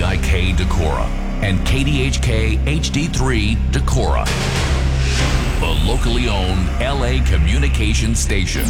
WVIK Decorah and KDHK HD3 Decorah, the locally owned LA communication station.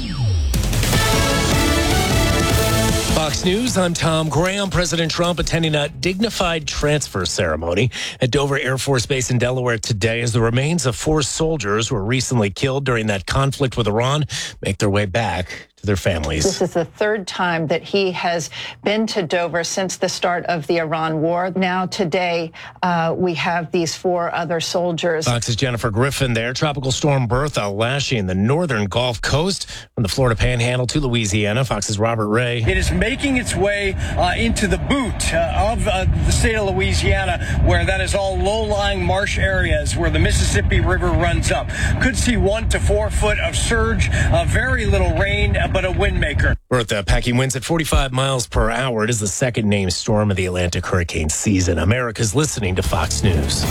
Fox News, I'm Tom Graham. President Trump attending a dignified transfer ceremony at Dover Air Force Base in Delaware today as the remains of 4 soldiers who were recently killed during that conflict with Iran make their way back to their families. This is the 3rd time that he has been to Dover since the start of the Iran war. Now today, we have these 4 other soldiers. Fox's Jennifer Griffin there. Tropical storm Bertha lashing the northern Gulf Coast from the Florida Panhandle to Louisiana. Fox's Robert Ray. It is making its way into the boot of the state of Louisiana, where that is all low-lying marsh areas where the Mississippi River runs up. Could see 1 to 4 foot of surge, very little rain, but a wind maker. Bertha packing winds at 45 miles per hour. It is the 2nd named storm of the Atlantic hurricane season. America's listening to Fox News.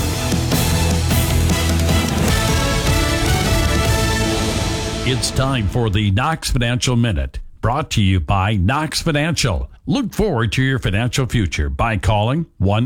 It's time for the Knox Financial Minute, brought to you by Knox Financial. Look forward to your financial future by calling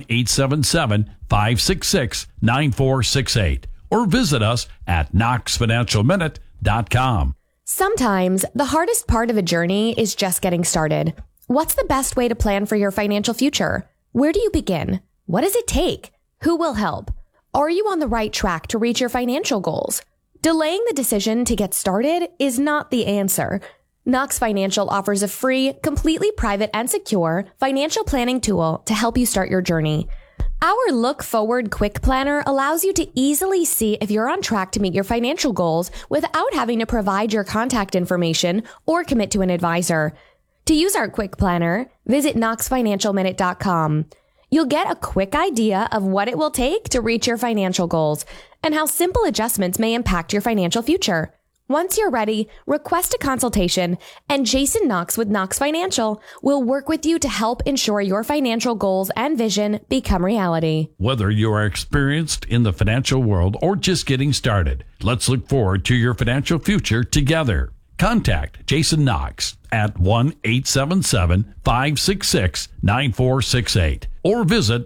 1-877-566-9468 or visit us at knoxfinancialminute.com. Sometimes the hardest part of a journey is just getting started. What's the best way to plan for your financial future? Where do you begin? What does it take? Who will help? Are you on the right track to reach your financial goals? Delaying the decision to get started is not the answer. Knox Financial offers a free, completely private and secure financial planning tool to help you start your journey. Our Look Forward Quick Planner allows you to easily see if you're on track to meet your financial goals without having to provide your contact information or commit to an advisor. To use our Quick Planner, visit knoxfinancialminute.com. You'll get a quick idea of what it will take to reach your financial goals and how simple adjustments may impact your financial future. Once you're ready, request a consultation, and Jason Knox with Knox Financial will work with you to help ensure your financial goals and vision become reality. Whether you are experienced in the financial world or just getting started, let's look forward to your financial future together. Contact Jason Knox at 1-877-566-9468 or visit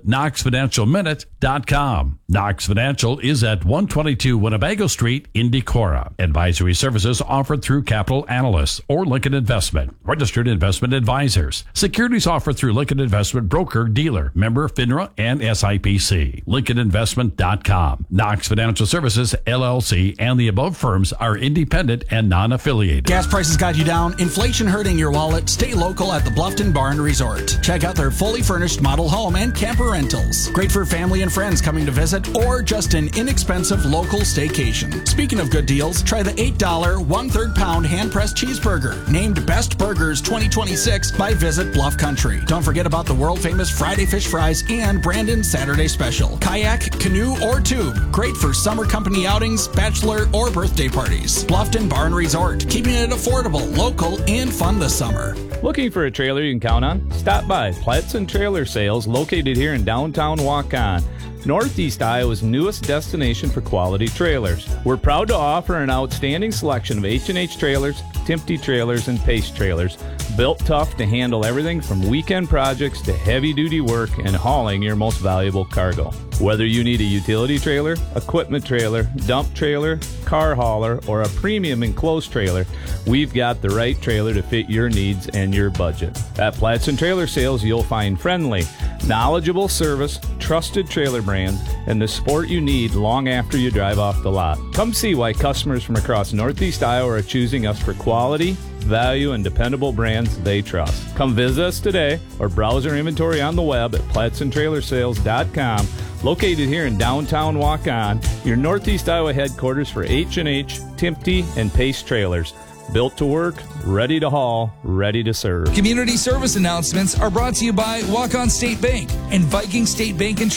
knoxfinancialminute.com. Knox Financial is at 122 Winnebago Street in Decorah. Advisory services offered through Capital Analysts or Lincoln Investment, registered investment advisors. Securities offered through Lincoln Investment Broker Dealer, member FINRA and SIPC. LincolnInvestment.com. Knox Financial Services, LLC, and the above firms are independent and non-affiliated. Gas prices got you down, inflation hurting your wallet. Stay local at the Bluffton Barn Resort. Check out their fully furnished model home and camper rentals. Great for family and friends coming to visit or just an inexpensive local staycation. Speaking of good deals, try the $8 1/3 pound hand-pressed cheeseburger, named Best Burgers 2026 by Visit Bluff Country. Don't forget about the world-famous Friday fish fries and Brandon's Saturday special. Kayak, canoe, or tube. Great for summer company outings, bachelor, or birthday parties. Bluffton Barn Resort, keeping it affordable, local, and fun this summer. Looking for a trailer you can count on? Stop by Platson Trailer Sales, located here in downtown Waukon, Northeast Iowa's newest destination for quality trailers. We're proud to offer an outstanding selection of H&H trailers, Timpte trailers, and Pace trailers, built tough to handle everything from weekend projects to heavy-duty work and hauling your most valuable cargo. Whether you need a utility trailer, equipment trailer, dump trailer, car hauler, or a premium enclosed trailer, we've got the right trailer to fit your needs and your budget. At Platson Trailer Sales, you'll find friendly, knowledgeable service, trusted trailer brands, and the support you need long after you drive off the lot. Come see why customers from across Northeast Iowa are choosing us for quality, value, and dependable brands they trust. Come visit us today or browse our inventory on the web at PlatsonTrailerSales.com. Located here in downtown Waukon, your Northeast Iowa headquarters for H&H, Timpte, and Pace trailers. Built to work, ready to haul, ready to serve. Community service announcements are brought to you by Waukon State Bank and Viking State Bank and